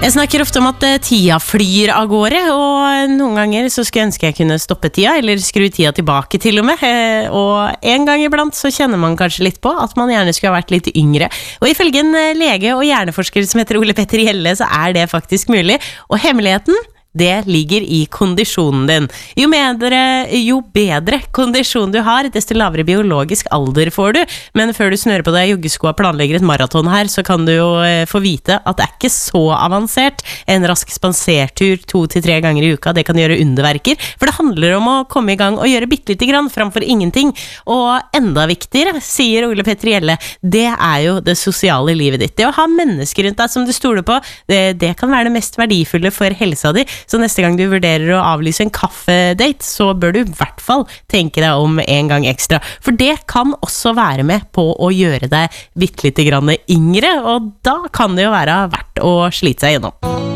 Jeg snakker ofte om at tida flyr av gårde, og noen ganger så skulle jeg ønske jeg kunne stoppe tida, eller skru tida tilbake til og med. Og en gang iblant så kjenner man kanskje litt på at man gjerne skulle ha vært litt yngre. Og ifølge en lege og hjerneforsker som heter Ole Petter Hjelle, så er det faktisk mulig. Og hemmeligheten, det ligger i kondisjonen din. Jo bedre kondisjon du har, desto lavere biologisk alder får du. Men før du snører på deg joggesko og planlegger et maraton her, så kan du jo få vite at det er ikke så avansert. En rask spansertur 2 til 3 ganger i uka, det kan gjøre underverker. For det handler om å komme i gang og gjøre bitte lite grann framfor ingenting. Og enda viktigere, sier Ole Petter Hjelle, det er jo det sosiale livet ditt. Det å ha mennesker rundt deg som du stoler på, det kan være det mest verdifulle for helsa di. Så neste gang du vurderer å avlyse en kaffedate, så bør du i hvert fall tenke deg om en gang ekstra. For det kan også være med på å gjøre deg bitte lite grann yngre, og da kan det jo være verdt å slite seg gjennom.